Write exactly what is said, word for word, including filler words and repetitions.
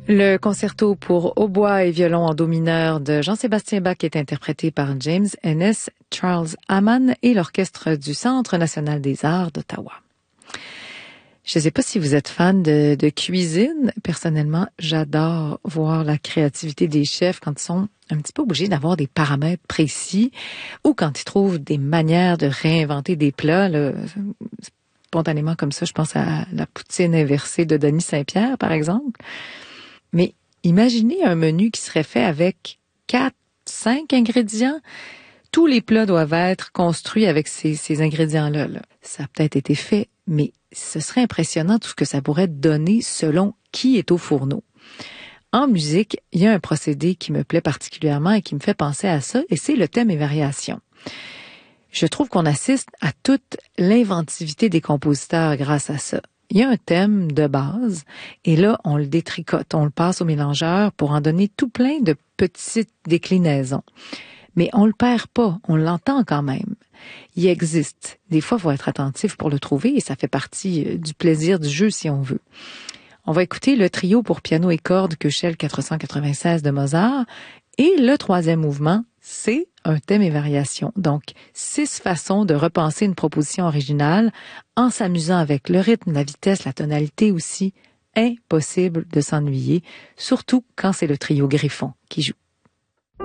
Le concerto pour hautbois et violon en do mineur de Jean-Sébastien Bach est interprété par James Ennis, Charles Hamann et l'Orchestre du Centre national des arts d'Ottawa. Je ne sais pas si vous êtes fan de, de cuisine. Personnellement, j'adore voir la créativité des chefs quand ils sont un petit peu obligés d'avoir des paramètres précis ou quand ils trouvent des manières de réinventer des plats. Là, spontanément comme ça, je pense à la poutine inversée de Denis Saint-Pierre, par exemple. Mais imaginez un menu qui serait fait avec quatre, cinq ingrédients. Tous les plats doivent être construits avec ces, ces ingrédients-là. Là. Ça a peut-être été fait, mais ce serait impressionnant tout ce que ça pourrait donner selon qui est au fourneau. En musique, il y a un procédé qui me plaît particulièrement et qui me fait penser à ça, et c'est le thème et variation. Je trouve qu'on assiste à toute l'inventivité des compositeurs grâce à ça. Il y a un thème de base, et là, on le détricote, on le passe au mélangeur pour en donner tout plein de petites déclinaisons. Mais on le perd pas, on l'entend quand même. Il existe. Des fois, il faut être attentif pour le trouver, et ça fait partie du plaisir du jeu, si on veut. On va écouter le trio pour piano et cordes Köchel quatre cent quatre-vingt-seize de Mozart, et le troisième mouvement, c'est un thème et variation. Donc, six façons de repenser une proposition originale en s'amusant avec le rythme, la vitesse, la tonalité aussi. Impossible de s'ennuyer, surtout quand c'est le trio Griffon qui joue.